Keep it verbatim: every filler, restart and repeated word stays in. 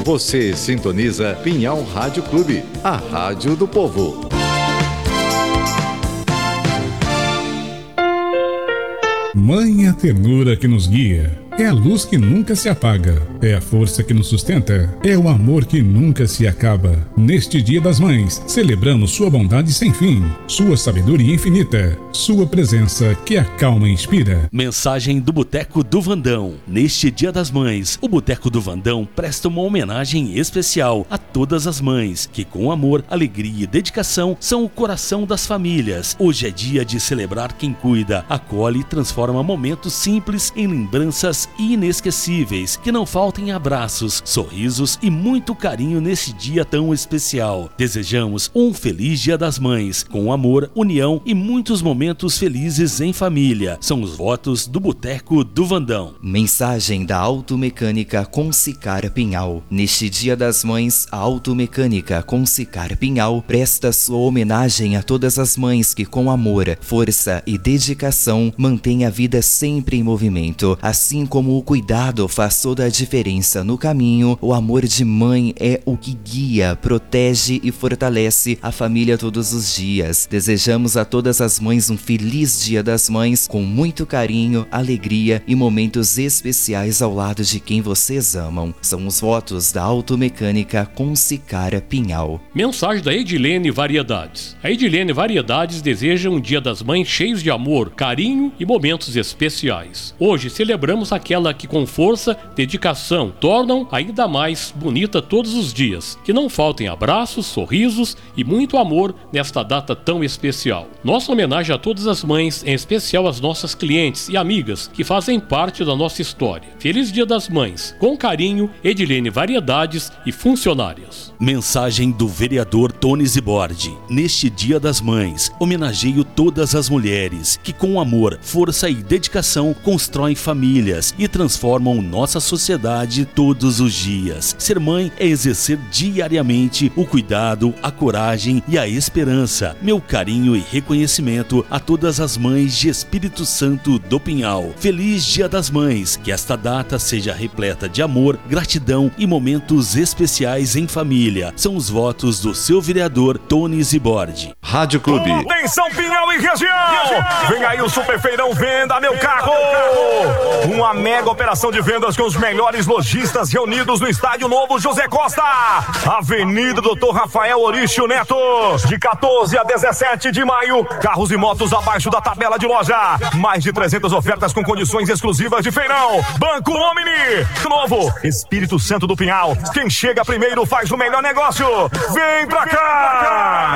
Você sintoniza Pinhal Rádio Clube, a rádio do povo. Mãe é a ternura que nos guia, é a luz que nunca se apaga, é a força que nos sustenta, é o amor que nunca se acaba. Neste Dia das Mães, celebramos sua bondade sem fim, sua sabedoria infinita, sua presença que acalma e inspira. Mensagem do Boteco do Vandão. Neste Dia das Mães, o Boteco do Vandão presta uma homenagem especial a todas as mães, que com amor, alegria e dedicação são o coração das famílias. Hoje é dia de celebrar quem cuida, acolhe e transforma momentos simples em lembranças inesquecíveis, que não faltem abraços, sorrisos e muito carinho nesse dia tão especial. Desejamos um feliz Dia das Mães, com amor, união e muitos momentos felizes em família. São os votos do Boteco do Vandão. Mensagem da Automecânica Consicar Pinhal. Neste Dia das Mães, a Automecânica Consicar Pinhal presta sua homenagem a todas as mães que com amor, força e dedicação mantêm a vida sempre em movimento. Assim como o cuidado faz toda a diferença no caminho, o amor de mãe é o que guia, protege e fortalece a família todos os dias. Desejamos a todas as mães um feliz Dia das Mães, com muito carinho, alegria e momentos especiais ao lado de quem vocês amam. São os votos da Automecânica Consicar Pinhal. Mensagem da Edilene Variedades. A Edilene Variedades deseja um Dia das Mães cheios de amor, carinho e momentos especiais. Hoje celebramos aquela que com força, dedicação, tornam ainda mais bonita todos os dias. Que não faltem abraços, sorrisos e muito amor nesta data tão especial. Nossa homenagem a todas as mães, em especial às nossas clientes e amigas que fazem parte da nossa história. Feliz Dia das Mães. Com carinho, Edilene Variedades e funcionárias. Mensagem do vereador Tony Zibordi. Neste Dia das Mães, homenageio todas as mulheres que com amor, força e dedicação constroem famílias e transformam nossa sociedade todos os dias. Ser mãe é exercer diariamente o cuidado, a coragem e a esperança. Meu carinho e reconhecimento a todas as mães de Espírito Santo do Pinhal. Feliz Dia das Mães. Que esta data seja repleta de amor, gratidão e momentos especiais em família. São os votos do seu vereador Tony Zibordi. Rádio Clube. Atenção, Pinhal e região! Vem aí o Super Feirão Venda Meu Carro! Uma mega operação de vendas com os melhores lojistas reunidos no Estádio Novo José Costa, Avenida doutor Rafael Orício Neto, de quatorze a dezessete de maio. Carros e motos abaixo da tabela de loja. Mais de trezentas ofertas com condições exclusivas de feirão. Banco Omni, novo Espírito Santo do Pinhal. Quem chega primeiro faz o melhor negócio. Vem pra cá!